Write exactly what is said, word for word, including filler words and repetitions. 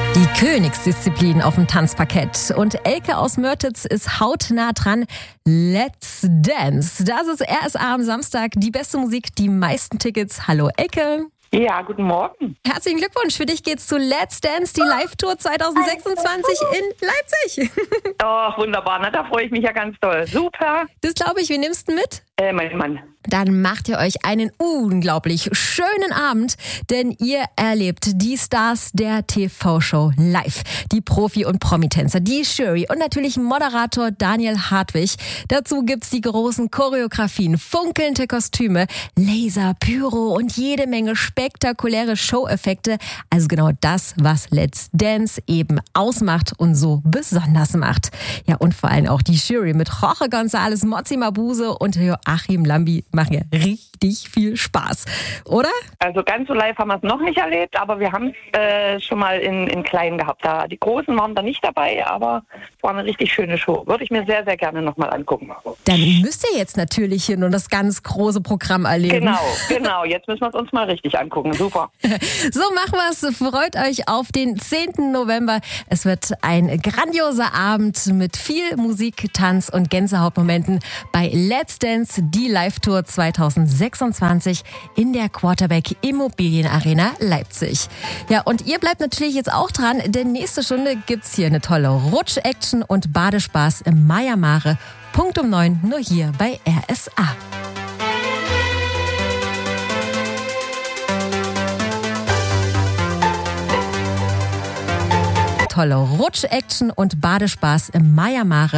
Die Königsdisziplin auf dem Tanzparkett. Und Elke aus Mörtitz ist hautnah dran. Let's Dance. Das ist R S A am Samstag. Die beste Musik, die meisten Tickets. Hallo Elke. Ja, guten Morgen. Herzlichen Glückwunsch. Für dich geht's zu Let's Dance, die Live-Tour zwanzig sechsundzwanzig in Leipzig. Oh, wunderbar. Na, da freue ich mich ja ganz doll. Super. Das glaube ich. Wen nimmst du mit? Äh, mein Mann. Dann macht ihr euch einen unglaublich schönen Abend, denn ihr erlebt die Stars der T V-Show live. Die Profi- und Promitänzer, die Jury und natürlich Moderator Daniel Hartwig. Dazu gibt's die großen Choreografien, funkelnde Kostüme, Laser, Pyro und jede Menge spektakuläre Show-Effekte. Also genau das, was Let's Dance eben ausmacht und so besonders macht. Ja, und vor allem auch die Jury mit Jorge González, Mozzi Mabuse und Joachim Lambi machen ja richtig viel Spaß, oder? Also ganz so live haben wir es noch nicht erlebt, aber wir haben es äh, schon mal in, in klein gehabt. Da, die Großen waren da nicht dabei, aber es war eine richtig schöne Show. Würde ich mir sehr, sehr gerne nochmal angucken. Dann müsst ihr jetzt natürlich hin und das ganz große Programm erleben. Genau, genau. Jetzt müssen wir es uns mal richtig angucken. Super. So machen wir es. Freut euch auf den zehnten November. Es wird ein grandioser Abend mit viel Musik, Tanz und Gänsehautmomenten bei Let's Dance, die Live-Tour zwanzig sechsundzwanzig in der Quarterback Immobilienarena Leipzig. Ja, und ihr bleibt natürlich jetzt auch dran, denn nächste Stunde gibt's hier eine tolle Rutsch-Action und Badespaß im Maya Mare. Punkt um neun, nur hier bei R S A. Tolle Rutsch-Action und Badespaß im Maya Mare.